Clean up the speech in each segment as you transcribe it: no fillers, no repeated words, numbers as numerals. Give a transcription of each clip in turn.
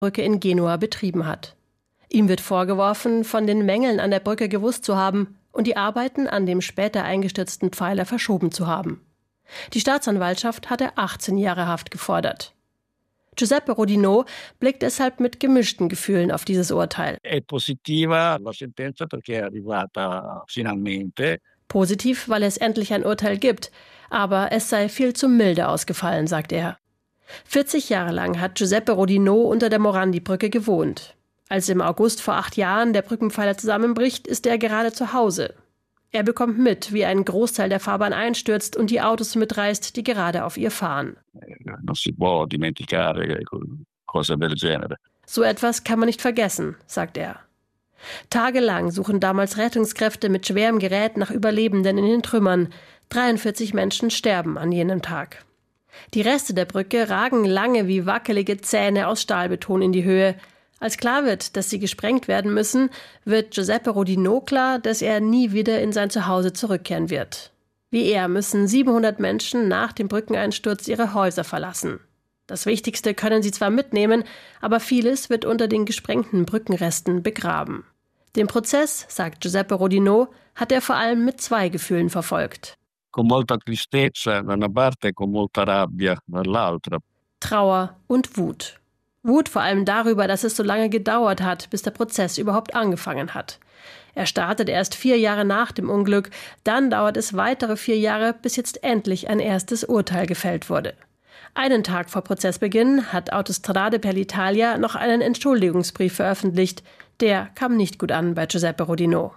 Brücke in Genua betrieben hat. Ihm wird vorgeworfen, von den Mängeln an der Brücke gewusst zu haben und die Arbeiten an dem später eingestürzten Pfeiler verschoben zu haben. Die Staatsanwaltschaft hatte 18 Jahre Haft gefordert. Giuseppe Rodinò blickt deshalb mit gemischten Gefühlen auf dieses Urteil. Positiv, weil es endlich ein Urteil gibt, aber es sei viel zu milde ausgefallen, sagt er. 40 Jahre lang hat Giuseppe Rodinò unter der Morandi-Brücke gewohnt. Als im August vor 8 Jahren der Brückenpfeiler zusammenbricht, ist er gerade zu Hause. Er bekommt mit, wie ein Großteil der Fahrbahn einstürzt und die Autos mitreißt, die gerade auf ihr fahren. So etwas kann man nicht vergessen, sagt er. Tagelang suchen damals Rettungskräfte mit schwerem Gerät nach Überlebenden in den Trümmern. 43 Menschen sterben an jenem Tag. Die Reste der Brücke ragen lange wie wackelige Zähne aus Stahlbeton in die Höhe. Als klar wird, dass sie gesprengt werden müssen, wird Giuseppe Rodinò klar, dass er nie wieder in sein Zuhause zurückkehren wird. Wie er müssen 700 Menschen nach dem Brückeneinsturz ihre Häuser verlassen. Das Wichtigste können sie zwar mitnehmen, aber vieles wird unter den gesprengten Brückenresten begraben. Den Prozess, sagt Giuseppe Rodinò, hat er vor allem mit 2 Gefühlen verfolgt. Trauer und Wut. Wut vor allem darüber, dass es so lange gedauert hat, bis der Prozess überhaupt angefangen hat. Er startet erst 4 Jahre nach dem Unglück, dann dauert es weitere 4 Jahre, bis jetzt endlich ein erstes Urteil gefällt wurde. Einen Tag vor Prozessbeginn hat Autostrade per l'Italia noch einen Entschuldigungsbrief veröffentlicht. Der kam nicht gut an bei Giuseppe Rodinò.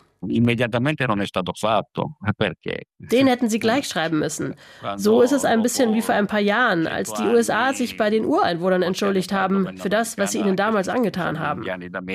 Den hätten sie gleich schreiben müssen. So ist es ein bisschen wie vor ein paar Jahren, als die USA sich bei den Ureinwohnern entschuldigt haben für das, was sie ihnen damals angetan haben.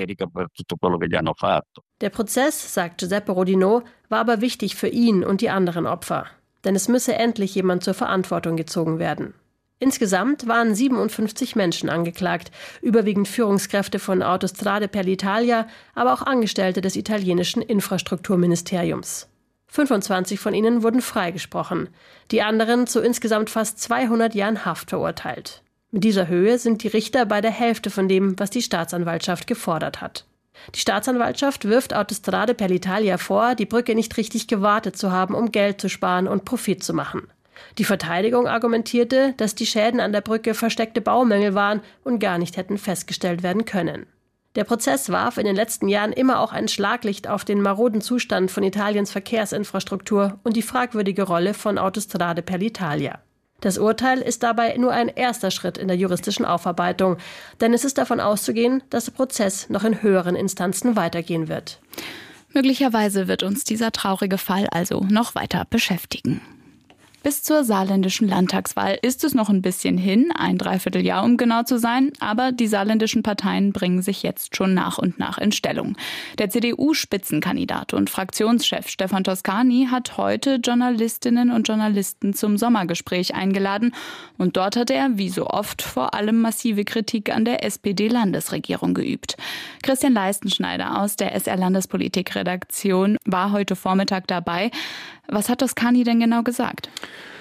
Der Prozess, sagt Giuseppe Rodinò, war aber wichtig für ihn und die anderen Opfer. Denn es müsse endlich jemand zur Verantwortung gezogen werden. Insgesamt waren 57 Menschen angeklagt, überwiegend Führungskräfte von Autostrade per l'Italia, aber auch Angestellte des italienischen Infrastrukturministeriums. 25 von ihnen wurden freigesprochen, die anderen zu insgesamt fast 200 Jahren Haft verurteilt. Mit dieser Höhe sind die Richter bei der Hälfte von dem, was die Staatsanwaltschaft gefordert hat. Die Staatsanwaltschaft wirft Autostrade per l'Italia vor, die Brücke nicht richtig gewartet zu haben, um Geld zu sparen und Profit zu machen. Die Verteidigung argumentierte, dass die Schäden an der Brücke versteckte Baumängel waren und gar nicht hätten festgestellt werden können. Der Prozess warf in den letzten Jahren immer auch ein Schlaglicht auf den maroden Zustand von Italiens Verkehrsinfrastruktur und die fragwürdige Rolle von Autostrade per l'Italia. Das Urteil ist dabei nur ein erster Schritt in der juristischen Aufarbeitung, denn es ist davon auszugehen, dass der Prozess noch in höheren Instanzen weitergehen wird. Möglicherweise wird uns dieser traurige Fall also noch weiter beschäftigen. Bis zur saarländischen Landtagswahl ist es noch ein bisschen hin, ein Dreivierteljahr um genau zu sein, aber die saarländischen Parteien bringen sich jetzt schon nach und nach in Stellung. Der CDU-Spitzenkandidat und Fraktionschef Stefan Toscani hat heute Journalistinnen und Journalisten zum Sommergespräch eingeladen und dort hat er, wie so oft, vor allem massive Kritik an der SPD-Landesregierung geübt. Christian Leistenschneider aus der SR-Landespolitik-Redaktion war heute Vormittag dabei. Was hat Toscani denn genau gesagt?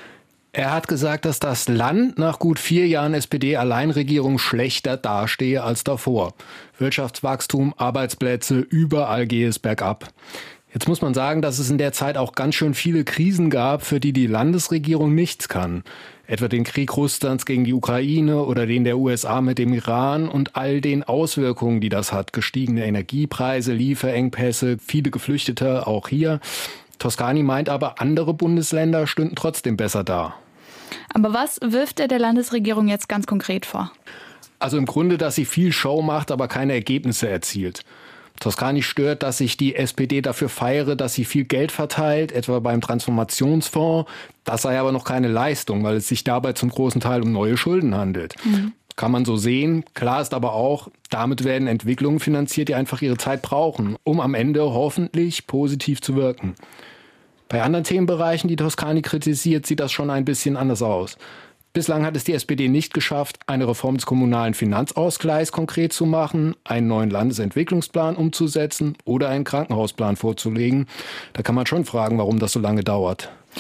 Er hat gesagt, dass das Land nach gut 4 Jahren SPD-Alleinregierung schlechter dastehe als davor. Wirtschaftswachstum, Arbeitsplätze, überall gehe es bergab. Jetzt muss man sagen, dass es in der Zeit auch ganz schön viele Krisen gab, für die die Landesregierung nichts kann. Etwa den Krieg Russlands gegen die Ukraine oder den der USA mit dem Iran und all den Auswirkungen, die das hat. Gestiegene Energiepreise, Lieferengpässe, viele Geflüchtete, auch hier. Toscani meint aber, andere Bundesländer stünden trotzdem besser da. Aber was wirft er der Landesregierung jetzt ganz konkret vor? Also im Grunde, dass sie viel Show macht, aber keine Ergebnisse erzielt. Toscani stört, dass sich die SPD dafür feiere, dass sie viel Geld verteilt, etwa beim Transformationsfonds. Das sei aber noch keine Leistung, weil es sich dabei zum großen Teil um neue Schulden handelt. Kann man so sehen. Klar ist aber auch, damit werden Entwicklungen finanziert, die einfach ihre Zeit brauchen, um am Ende hoffentlich positiv zu wirken. Bei anderen Themenbereichen, die Toscani kritisiert, sieht das schon ein bisschen anders aus. Bislang hat es die SPD nicht geschafft, eine Reform des kommunalen Finanzausgleichs konkret zu machen, einen neuen Landesentwicklungsplan umzusetzen oder einen Krankenhausplan vorzulegen. Da kann man schon fragen, warum das so lange dauert.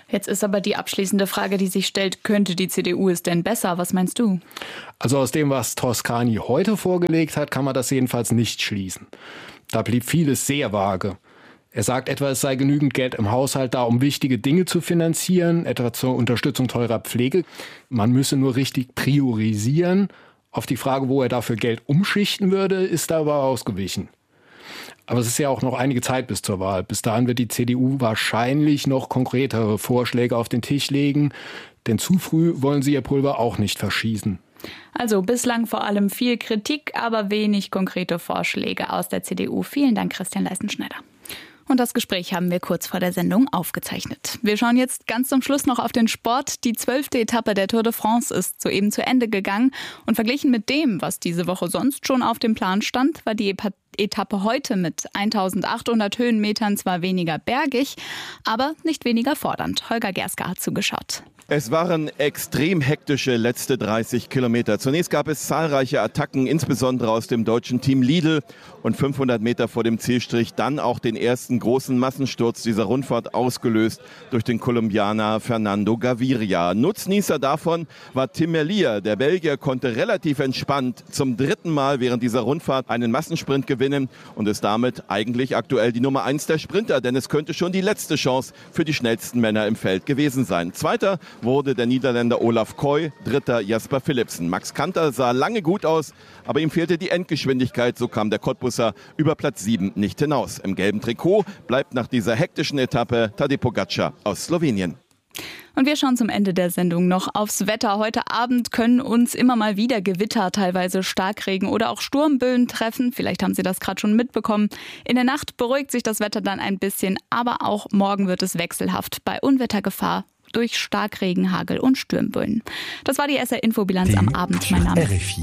Jetzt ist aber die abschließende Frage, die sich stellt, könnte die CDU es denn besser? Was meinst du? Also aus dem, was Toscani heute vorgelegt hat, kann man das jedenfalls nicht schließen. Da blieb vieles sehr vage. Er sagt etwa, es sei genügend Geld im Haushalt da, um wichtige Dinge zu finanzieren, etwa zur Unterstützung teurer Pflege. Man müsse nur richtig priorisieren. Auf die Frage, wo er dafür Geld umschichten würde, ist er aber ausgewichen. Aber es ist ja auch noch einige Zeit bis zur Wahl. Bis dahin wird die CDU wahrscheinlich noch konkretere Vorschläge auf den Tisch legen. Denn zu früh wollen sie ihr Pulver auch nicht verschießen. Also bislang vor allem viel Kritik, aber wenig konkrete Vorschläge aus der CDU. Vielen Dank, Christian Leistenschneider. Und das Gespräch haben wir kurz vor der Sendung aufgezeichnet. Wir schauen jetzt ganz zum Schluss noch auf den Sport. Die 12. Etappe der Tour de France ist soeben zu Ende gegangen. Und verglichen mit dem, was diese Woche sonst schon auf dem Plan stand, war die Etappe heute mit 1800 Höhenmetern zwar weniger bergig, aber nicht weniger fordernd. Holger Gerska hat zugeschaut. Es waren extrem hektische letzte 30 Kilometer. Zunächst gab es zahlreiche Attacken, insbesondere aus dem deutschen Team Lidl. Und 500 Meter vor dem Zielstrich dann auch den ersten großen Massensturz dieser Rundfahrt, ausgelöst durch den Kolumbianer Fernando Gaviria. Nutznießer davon war Tim Merlier. Der Belgier konnte relativ entspannt zum 3. Mal während dieser Rundfahrt einen Massensprint gewinnen und ist damit eigentlich aktuell die Nummer 1 der Sprinter. Denn es könnte schon die letzte Chance für die schnellsten Männer im Feld gewesen sein. Zweiter wurde der Niederländer Olaf Koy, dritter Jasper Philipsen. Max Kanter sah lange gut aus, aber ihm fehlte die Endgeschwindigkeit. So kam der Cottbusser über Platz 7 nicht hinaus. Im gelben Trikot bleibt nach dieser hektischen Etappe Tadej Pogačar aus Slowenien. Und wir schauen zum Ende der Sendung noch aufs Wetter. Heute Abend können uns immer mal wieder Gewitter, teilweise Starkregen oder auch Sturmböen treffen. Vielleicht haben Sie das gerade schon mitbekommen. In der Nacht beruhigt sich das Wetter dann ein bisschen, aber auch morgen wird es wechselhaft bei Unwettergefahr durch Starkregen, Hagel und Sturmböen. Das war die SR-Info-Bilanz am Abend. Mein Name ist RFI.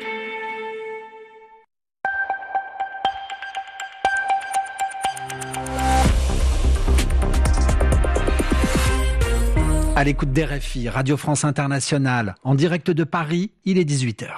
À l'écoute d'RFI, Radio France Internationale, en direct de Paris, il est 18h.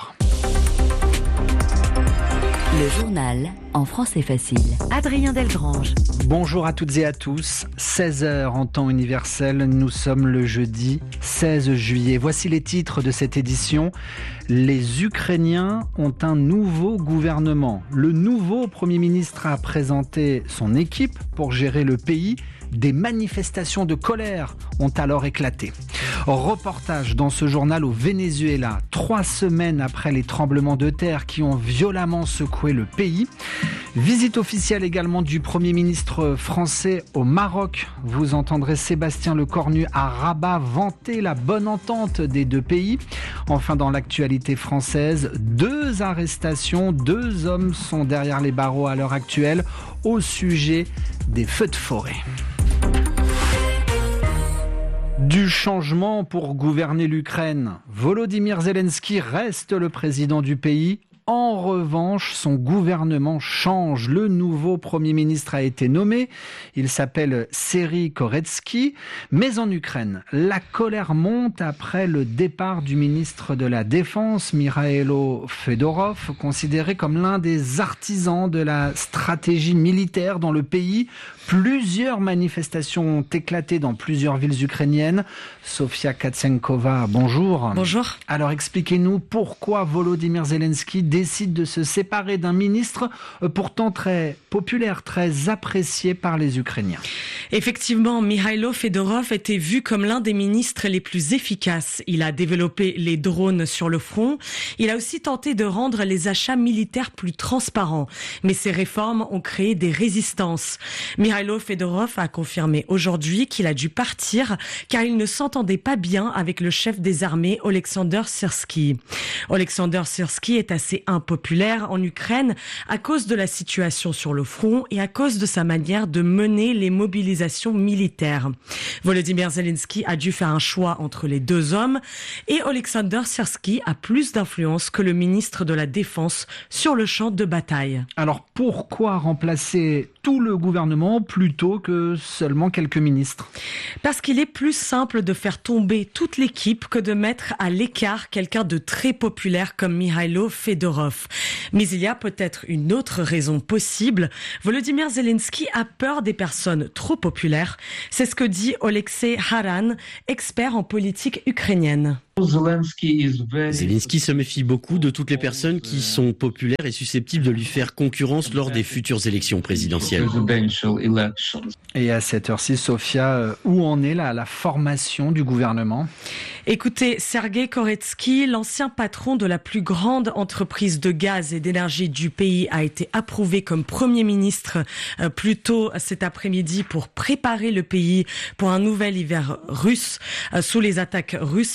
Le journal en français facile. Adrien Delgrange. Bonjour à toutes et à tous. 16h en temps universel, nous sommes le jeudi 16 juillet. Voici les titres de cette édition. Les Ukrainiens ont un nouveau gouvernement. Le nouveau Premier ministre a présenté son équipe pour gérer le pays. Des manifestations de colère ont alors éclaté. Reportage dans ce journal au Venezuela, 3 semaines après les tremblements de terre qui ont violemment secoué le pays. Visite officielle également du Premier ministre français au Maroc. Vous entendrez Sébastien Lecornu à Rabat vanter la bonne entente des deux pays. Enfin, dans l'actualité française, 2 arrestations, 2 hommes sont derrière les barreaux à l'heure actuelle au sujet des feux de forêt. Du changement pour gouverner l'Ukraine. Volodymyr Zelensky reste le président du pays. En revanche, son gouvernement change. Le nouveau Premier ministre a été nommé. Il s'appelle Serhiy Koretsky. Mais en Ukraine, la colère monte après le départ du ministre de la Défense, Mikhailo Fedorov, considéré comme l'un des artisans de la stratégie militaire dans le pays. Plusieurs manifestations ont éclaté dans plusieurs villes ukrainiennes. Sofia Katsenkova, bonjour. Bonjour. Alors expliquez-nous pourquoi Volodymyr Zelensky décide de se séparer d'un ministre pourtant très populaire, très apprécié par les Ukrainiens. Effectivement, Mikhailo Fedorov était vu comme l'un des ministres les plus efficaces. Il a développé les drones sur le front. Il a aussi tenté de rendre les achats militaires plus transparents. Mais ces réformes ont créé des résistances. Mikhailo Fedorov a confirmé aujourd'hui qu'il a dû partir car il ne s'entendait pas bien avec le chef des armées, Oleksandr Syrsky. Oleksandr Syrsky est assez impopulaire en Ukraine à cause de la situation sur le front et à cause de sa manière de mener les mobilisations militaires. Volodymyr Zelensky a dû faire un choix entre les 2 hommes et Oleksandr Syrsky a plus d'influence que le ministre de la Défense sur le champ de bataille. Alors pourquoi remplacer tout le gouvernement plutôt que seulement quelques ministres? Parce qu'il est plus simple de faire tomber toute l'équipe que de mettre à l'écart quelqu'un de très populaire comme Mikhailo Fedorov. Mais il y a peut-être une autre raison possible. Volodymyr Zelensky a peur des personnes trop populaires. C'est ce que dit Oleksiy Haran, expert en politique ukrainienne. Zelensky se méfie beaucoup de toutes les personnes qui sont populaires et susceptibles de lui faire concurrence lors des futures élections présidentielles. Et à cette heure-ci, Sofia, où en est la formation du gouvernement? Écoutez, Sergei Koretsky, l'ancien patron de la plus grande entreprise de gaz et d'énergie du pays, a été approuvé comme Premier ministre plus tôt cet après-midi pour préparer le pays pour un nouvel hiver russe, sous les attaques russes,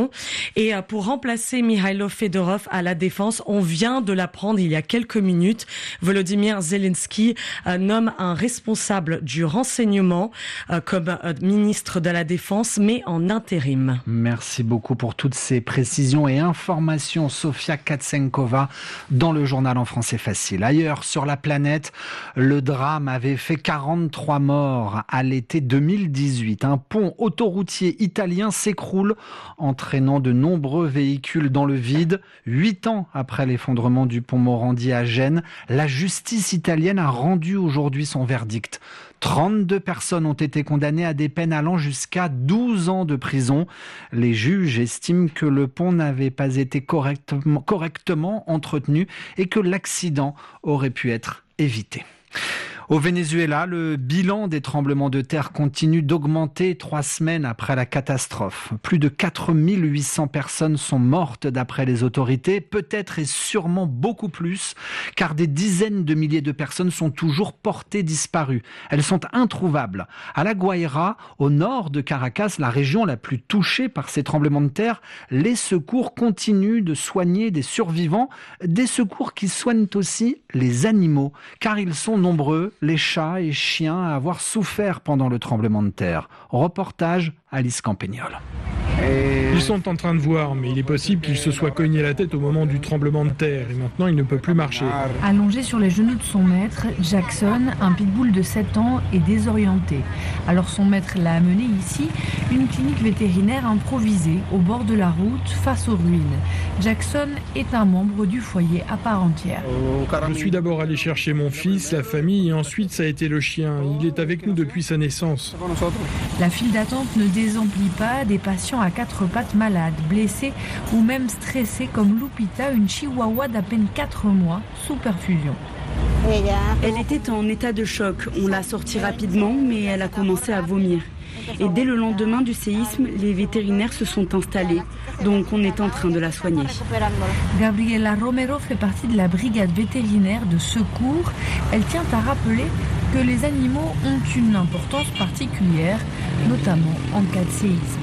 Et pour remplacer Mikhailo Fedorov à la défense, on vient de l'apprendre il y a quelques minutes, Volodymyr Zelensky nomme un responsable du renseignement comme ministre de la Défense, mais en intérim. Merci beaucoup pour toutes ces précisions et informations, Sofia Katsenkova, dans le journal En français facile. Ailleurs sur la planète, le drame avait fait 43 morts à l'été 2018. Un pont autoroutier italien s'écroule, entraînant de nombreux véhicules dans le vide. 8 ans après l'effondrement du pont Morandi à Gênes, la justice italienne a rendu aujourd'hui son verdict. 32 personnes ont été condamnées à des peines allant jusqu'à 12 ans de prison. Les juges estiment que le pont n'avait pas été correctement entretenu et que l'accident aurait pu être évité. Au Venezuela, le bilan des tremblements de terre continue d'augmenter 3 semaines après la catastrophe. Plus de 4800 personnes sont mortes d'après les autorités, peut-être et sûrement beaucoup plus, car des dizaines de milliers de personnes sont toujours portées disparues. Elles sont introuvables. À La Guaira, au nord de Caracas, la région la plus touchée par ces tremblements de terre, les secours continuent de soigner des survivants, des secours qui soignent aussi les animaux, car ils sont nombreux, les chats et chiens à avoir souffert pendant le tremblement de terre. Reportage Alice Campagnol. Ils sont en train de voir, mais il est possible qu'il se soit cogné la tête au moment du tremblement de terre et maintenant il ne peut plus marcher. Allongé sur les genoux de son maître, Jackson, un pitbull de 7 ans, est désorienté. Alors son maître l'a amené ici, une clinique vétérinaire improvisée au bord de la route face aux ruines. Jackson est un membre du foyer à part entière. Je suis d'abord allé chercher mon fils, la famille et ensuite ça a été le chien. Il est avec nous depuis sa naissance. La file d'attente ne désemplit pas des patients à 4 pattes malades, blessés ou même stressés comme Lupita, une chihuahua d'à peine 4 mois, sous perfusion. Elle était en état de choc. On l'a sortie rapidement, mais elle a commencé à vomir. Et dès le lendemain du séisme, les vétérinaires se sont installés. Donc on est en train de la soigner. Gabriela Romero fait partie de la brigade vétérinaire de secours. Elle tient à rappeler que les animaux ont une importance particulière, notamment en cas de séisme.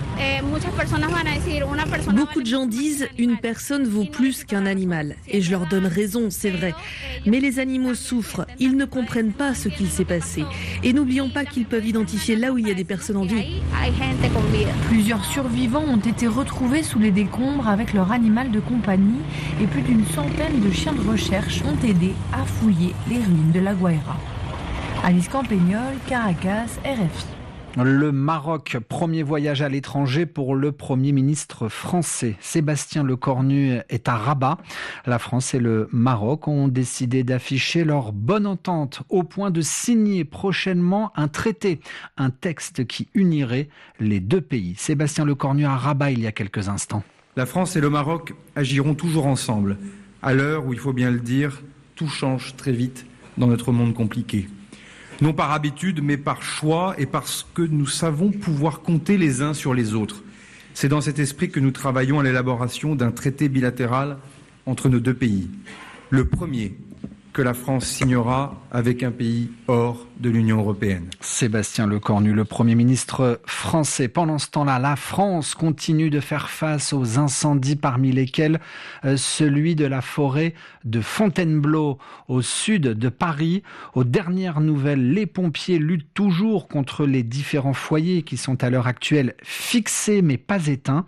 Beaucoup de gens disent une personne vaut plus qu'un animal. Et je leur donne raison, c'est vrai. Mais les animaux souffrent, ils ne comprennent pas ce qu'il s'est passé. Et n'oublions pas qu'ils peuvent identifier là où il y a des personnes en vie. Plusieurs survivants ont été retrouvés sous les décombres avec leur animal de compagnie et plus d'une centaine de chiens de recherche ont aidé à fouiller les ruines de La Guaira. Alice Campagnol, Caracas, RFI. Le Maroc, premier voyage à l'étranger pour le Premier ministre français. Sébastien Lecornu est à Rabat. La France et le Maroc ont décidé d'afficher leur bonne entente au point de signer prochainement un traité, un texte qui unirait les deux pays. Sébastien Lecornu à Rabat il y a quelques instants. La France et le Maroc agiront toujours ensemble, à l'heure où, il faut bien le dire, tout change très vite dans notre monde compliqué. Non par habitude, mais par choix et parce que nous savons pouvoir compter les uns sur les autres. C'est dans cet esprit que nous travaillons à l'élaboration d'un traité bilatéral entre nos deux pays. Le premier que la France signera avec un pays hors de l'Union européenne. Sébastien Lecornu, le Premier ministre français. Pendant ce temps-là, la France continue de faire face aux incendies, parmi lesquels celui de la forêt de Fontainebleau, au sud de Paris. Aux dernières nouvelles, les pompiers luttent toujours contre les différents foyers qui sont à l'heure actuelle fixés mais pas éteints.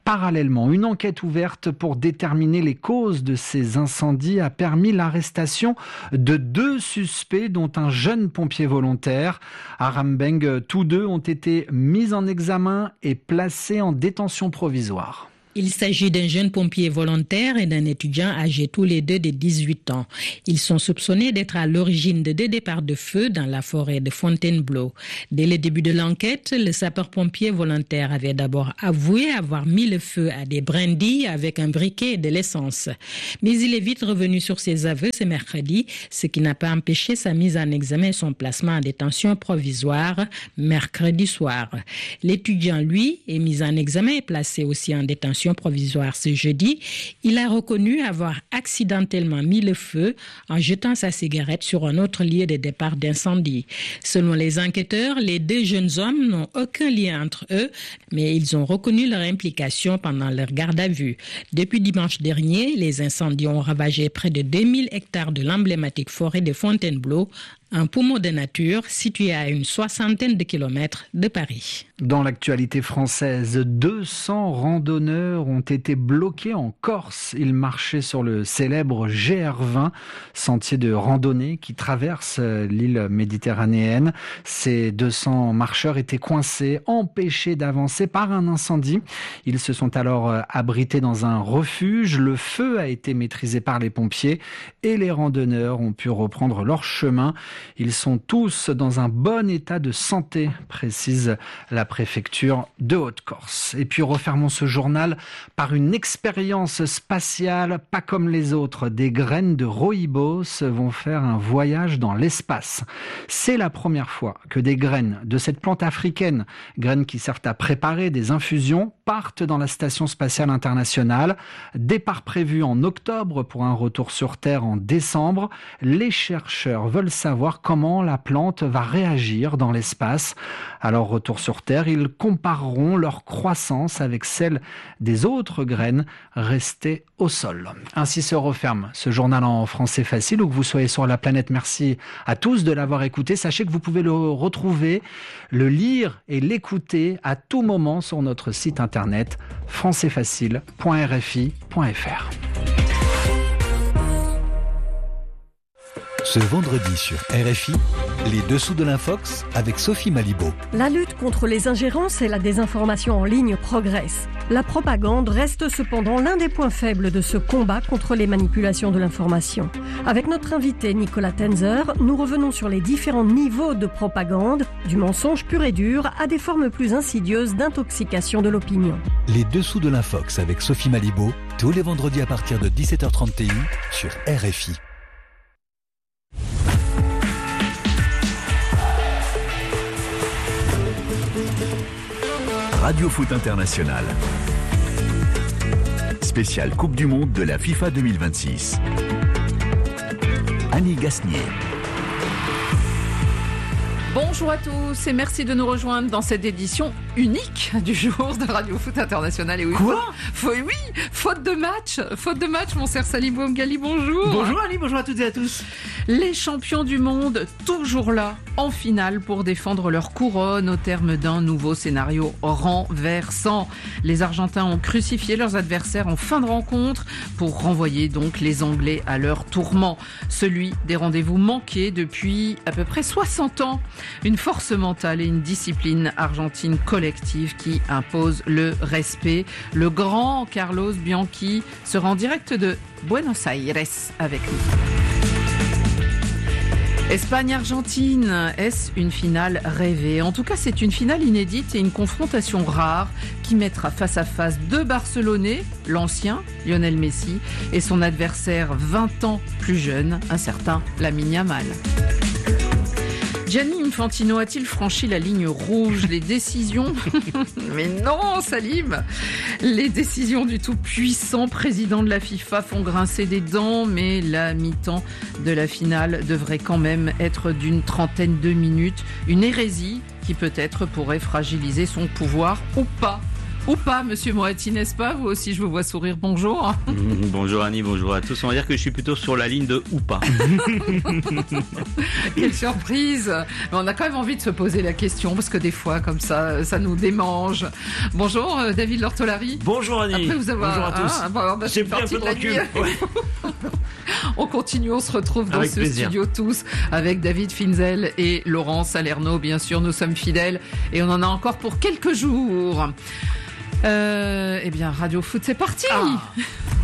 Parallèlement, une enquête ouverte pour déterminer les causes de ces incendies a permis l'arrestation de 2 suspects, dont un jeune pompier volontaire. À Rambeng, tous 2 ont été mis en examen et placés en détention provisoire. Il s'agit d'un jeune pompier volontaire et d'un étudiant âgés tous les 2 de 18 ans. Ils sont soupçonnés d'être à l'origine de 2 départs de feu dans la forêt de Fontainebleau. Dès le début de l'enquête, le sapeur-pompier volontaire avait d'abord avoué avoir mis le feu à des brindilles avec un briquet et de l'essence. Mais il est vite revenu sur ses aveux ce mercredi, ce qui n'a pas empêché sa mise en examen et son placement en détention provisoire mercredi soir. L'étudiant, lui, est mis en examen et placé aussi en détention provisoire ce jeudi. Il a reconnu avoir accidentellement mis le feu en jetant sa cigarette sur un autre lieu de départ d'incendie. Selon les enquêteurs, les 2 jeunes hommes n'ont aucun lien entre eux, mais ils ont reconnu leur implication pendant leur garde à vue. Depuis dimanche dernier, les incendies ont ravagé près de 2000 hectares de l'emblématique forêt de Fontainebleau, un poumon de nature situé à une 60aine de kilomètres de Paris. Dans l'actualité française, 200 randonneurs ont été bloqués en Corse. Ils marchaient sur le célèbre GR20, sentier de randonnée qui traverse l'île méditerranéenne. Ces 200 marcheurs étaient coincés, empêchés d'avancer par un incendie. Ils se sont alors abrités dans un refuge. Le feu a été maîtrisé par les pompiers et les randonneurs ont pu reprendre leur chemin. Ils sont tous dans un bon état de santé, précise la préfecture de Haute-Corse. Et puis refermons ce journal par une expérience spatiale pas comme les autres. Des graines de rooibos vont faire un voyage dans l'espace. C'est la première fois que des graines de cette plante africaine, graines qui servent à préparer des infusions, partent dans la Station spatiale internationale. Départ prévu en octobre pour un retour sur Terre en décembre. Les chercheurs veulent savoir comment la plante va réagir dans l'espace. Alors retour sur Terre, ils compareront leur croissance avec celle des autres graines restées au sol. Ainsi se referme ce journal en français facile. Où que vous soyez sur la planète, merci à tous de l'avoir écouté. Sachez que vous pouvez le retrouver, le lire et l'écouter à tout moment sur notre site internet françaisfacile.rfi.fr. Ce vendredi sur RFI, les dessous de l'Infox avec Sophie Malibaud. La lutte contre les ingérences et la désinformation en ligne progresse. La propagande reste cependant l'un des points faibles de ce combat contre les manipulations de l'information. Avec notre invité Nicolas Tenzer, nous revenons sur les différents niveaux de propagande, du mensonge pur et dur à des formes plus insidieuses d'intoxication de l'opinion. Les dessous de l'Infox avec Sophie Malibaud, tous les vendredis à partir de 17h30 TU sur RFI. Radio Foot International. Spécial Coupe du Monde de la FIFA 2026. Annie Gasnier. Bonjour à tous et merci de nous rejoindre dans cette édition unique du jour de Radio Foot International. Et oui, faute de match, mon cher Salim Boumgali, bonjour. Bonjour Ali, bonjour à toutes et à tous. Les champions du monde, toujours là, en finale pour défendre leur couronne au terme d'un nouveau scénario renversant. Les Argentins ont crucifié leurs adversaires en fin de rencontre pour renvoyer donc les Anglais à leur tourment. Celui des rendez-vous manqués depuis à peu près 60 ans. Une force mentale et une discipline argentine collective qui impose le respect. Le grand Carlos Bianchi sera en direct de Buenos Aires avec nous. Espagne-Argentine, est-ce une finale rêvée ? En tout cas, c'est une finale inédite et une confrontation rare qui mettra face à face deux Barcelonais, l'ancien Lionel Messi et son adversaire 20 ans plus jeune, un certain Lamine Yamal. Gianni Infantino a-t-il franchi la ligne rouge ? Les décisions... Mais non, Salim ! Les décisions du tout-puissant président de la FIFA font grincer des dents, mais la mi-temps de la finale devrait quand même être d'une trentaine de minutes. Une hérésie qui peut-être pourrait fragiliser son pouvoir ou pas. Ou pas, monsieur Moretti, n'est-ce pas? Vous aussi, je vous vois sourire. Bonjour. Bonjour Annie, bonjour à tous. On va dire que je suis plutôt sur la ligne de ou pas. Quelle surprise. Mais on a quand même envie de se poser la question, parce que des fois, comme ça nous démange. Bonjour, David Lortolari. Bonjour Annie. Après vous avoir... Bonjour à tous. J'ai pris un peu de recul. On continue, on se retrouve dans ce studio tous avec David Finzel et Laurent Salerno. Bien sûr, nous sommes fidèles et on en a encore pour quelques jours. Eh bien, Radio Foot, c'est parti.